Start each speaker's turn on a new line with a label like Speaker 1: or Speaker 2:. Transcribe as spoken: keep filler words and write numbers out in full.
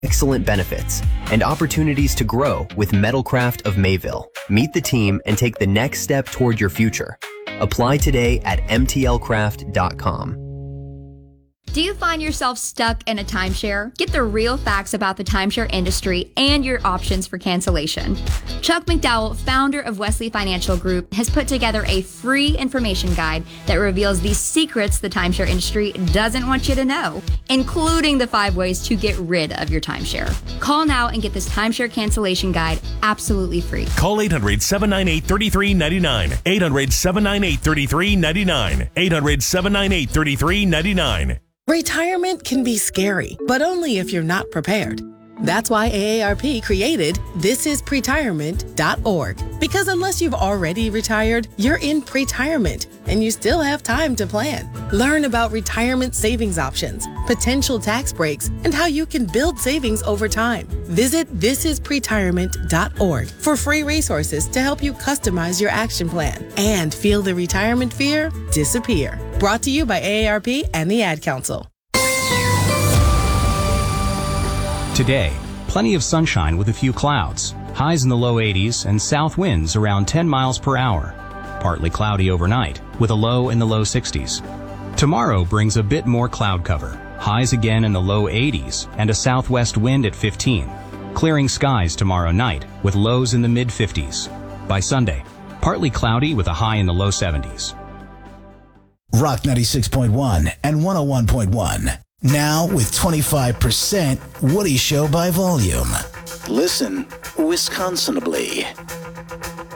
Speaker 1: excellent benefits, and opportunities to grow with Metalcraft of Mayville. Meet the team and take the next step toward your future. Apply today at m t l craft dot com.
Speaker 2: Do you find yourself stuck in a timeshare? Get the real facts about the timeshare industry and your options for cancellation. Chuck McDowell, founder of Wesley Financial Group, has put together a free information guide that reveals the secrets the timeshare industry doesn't want you to know, including the five ways to get rid of your timeshare. Call now and get this timeshare cancellation guide absolutely free.
Speaker 3: Call eight hundred, seven nine eight, three three nine nine. eight hundred, seven nine eight, three three nine nine. eight hundred, seven nine eight, three three nine nine.
Speaker 4: Retirement can be scary, but only if you're not prepared. That's why A A R P created this is pretirement dot org. Because unless you've already retired, you're in pretirement, and you still have time to plan. Learn about retirement savings options, potential tax breaks, and how you can build savings over time. Visit this is pretirement dot org for free resources to help you customize your action plan and feel the retirement fear disappear. Brought to you by A A R P and the Ad Council.
Speaker 5: Today, plenty of sunshine with a few clouds, highs in the low eighties and south winds around ten miles per hour. Partly cloudy overnight with a low in the low sixties. Tomorrow brings a bit more cloud cover, highs again in the low eighties and a southwest wind at fifteen. Clearing skies tomorrow night with lows in the mid fifties. By Sunday, partly cloudy with a high in the low seventies.
Speaker 6: Rock ninety-six point one and one oh one point one. Now with twenty-five percent Woody Show by volume. Listen Wisconsinably.